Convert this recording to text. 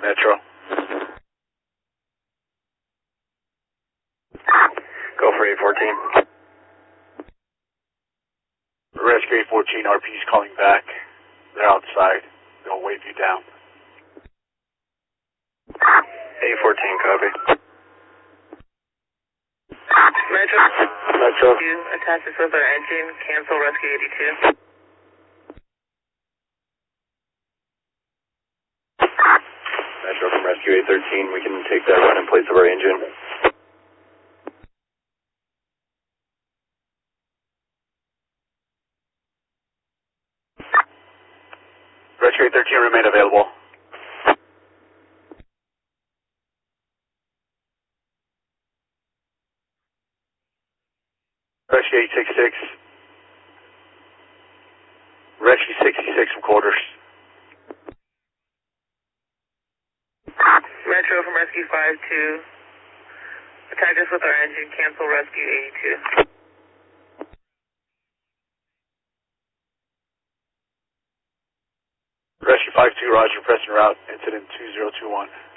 Metro. Go for 814. Rescue 814, RP's calling back. They're outside. They'll wave you down. 814, copy. Metro. Metro. Attach this with our engine. Cancel rescue 82. Metro from Rescue 813, we can take that run in place of our engine. Rescue 813, remain available. Rescue 866. Rescue 66 from quarters. Metro from rescue 52. Attach us with our engine. Cancel rescue 82. Rescue 52, Roger, pressing route, incident 2021.